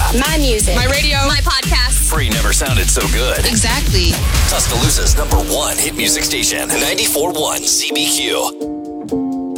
app. My music. My radio. My podcast. Free never sounded so good. Exactly. Tuscaloosa's #1 hit music station, 94.1 CBQ.